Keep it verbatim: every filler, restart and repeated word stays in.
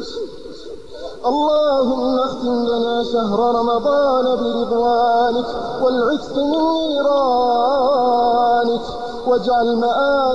اللهم اختم لنا شهر رمضان برضوانك والعتق من نيرانك واجعل مآل